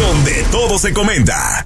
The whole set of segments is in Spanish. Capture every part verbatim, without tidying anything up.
donde todo se comenta.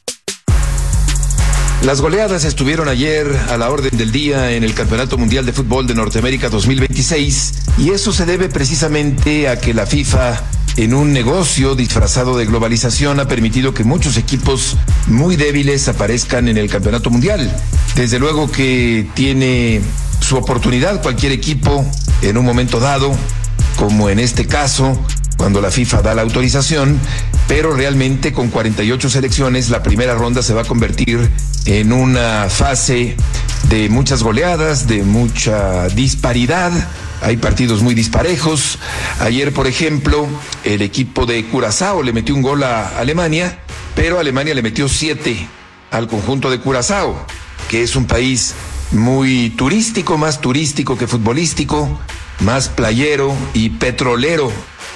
Las goleadas estuvieron ayer a la orden del día en el Campeonato Mundial de Fútbol de Norteamérica dos mil veintiséis, y eso se debe precisamente a que la FIFA, en un negocio disfrazado de globalización, ha permitido que muchos equipos muy débiles aparezcan en el Campeonato Mundial. Desde luego que tiene su oportunidad cualquier equipo en un momento dado, como en este caso, cuando la FIFA da la autorización, pero realmente con cuarenta y ocho selecciones la primera ronda se va a convertir en una fase de muchas goleadas, de mucha disparidad. Hay partidos muy disparejos. Ayer, por ejemplo, el equipo de Curazao le metió un gol a Alemania, pero Alemania le metió siete al conjunto de Curazao, que es un país muy turístico, más turístico que futbolístico, más playero y petrolero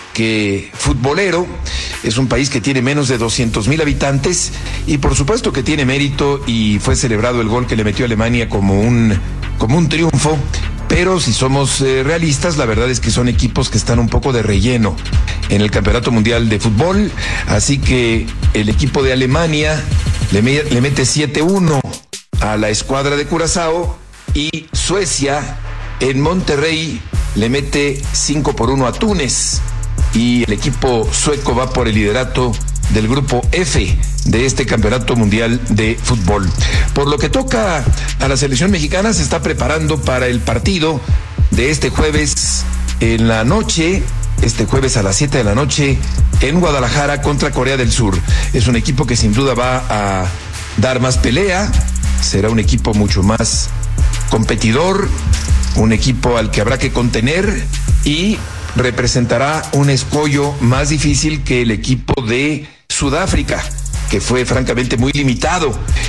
que futbolero. Es un país que tiene menos de doscientos mil habitantes y por supuesto que tiene mérito, y fue celebrado el gol que le metió Alemania como un, como un triunfo. Pero si somos eh, realistas, la verdad es que son equipos que están un poco de relleno en el Campeonato Mundial de Fútbol. Así que el equipo de Alemania le, me, le mete siete uno a la escuadra de Curazao, y Suecia en Monterrey le mete cinco por uno a Túnez. Y el equipo sueco va por el liderato del grupo F de este Campeonato Mundial de Fútbol. Por lo que toca a la selección mexicana, se está preparando para el partido de este jueves en la noche, este jueves a las siete de la noche en Guadalajara contra Corea del Sur. Es un equipo que sin duda va a dar más pelea, será un equipo mucho más competidor, un equipo al que habrá que contener, y representará un escollo más difícil que el equipo de Sudáfrica, que fue francamente muy limitado